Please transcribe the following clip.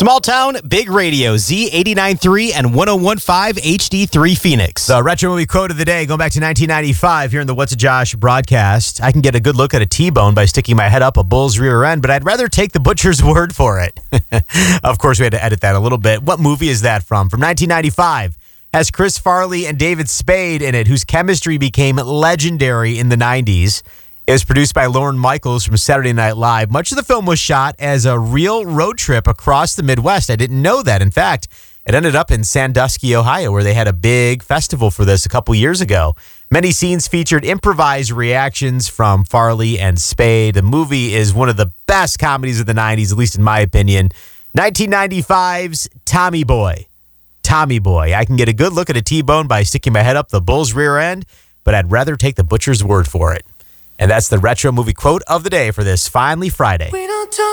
Small town, big radio, Z89.3 and 101.5 HD3 Phoenix. The retro movie quote of the day, going back to 1995 here in the What's a Josh broadcast. I can get a good look at a T-bone by sticking my head up a bull's rear end, but I'd rather take the butcher's word for it. Of course, we had to edit that a little bit. What movie is that from? From 1995. Has Chris Farley and David Spade in it, whose chemistry became legendary in the 90s. It was produced by Lorne Michaels from Saturday Night Live. Much of the film was shot as a real road trip across the Midwest. I didn't know that. In fact, it ended up in Sandusky, Ohio, where they had a big festival for this a couple years ago. Many scenes featured improvised reactions from Farley and Spade. The movie is one of the best comedies of the 90s, at least in my opinion. 1995's Tommy Boy. Tommy Boy. I can get a good look at a T-bone by sticking my head up the bull's rear end, but I'd rather take the butcher's word for it. And that's the retro movie quote of the day for this Finally Friday.